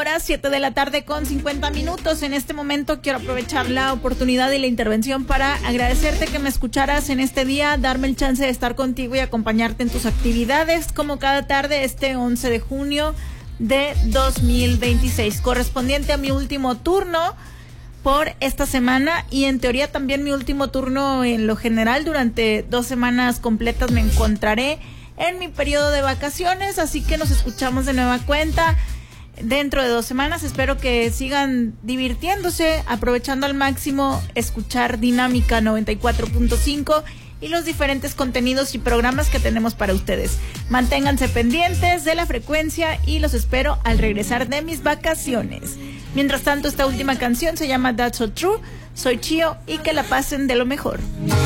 hora, 7 de la tarde con 50 minutos. En este momento quiero aprovechar la oportunidad y la intervención para agradecerte que me escucharas en este día, darme el chance de estar contigo y acompañarte en tus actividades, como cada tarde este 11 de junio de 2026, correspondiente a mi último turno por esta semana y en teoría también mi último turno en lo general. Durante 2 semanas completas me encontraré en mi periodo de vacaciones, así que nos escuchamos de nueva cuenta dentro de 2 semanas. Espero que sigan divirtiéndose, aprovechando al máximo escuchar Dinámica 94.5 y los diferentes contenidos y programas que tenemos para ustedes. Manténganse pendientes de la frecuencia y los espero al regresar de mis vacaciones. Mientras tanto, esta última canción se llama That's So True. Soy Chio y que la pasen de lo mejor.